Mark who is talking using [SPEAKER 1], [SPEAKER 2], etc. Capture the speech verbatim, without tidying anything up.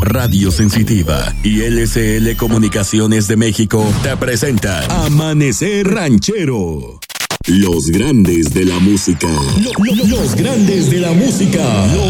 [SPEAKER 1] Radio Sensitiva y L C L Comunicaciones de México te presentan Amanecer Ranchero. Los grandes de la música. Lo, lo, los grandes de la música.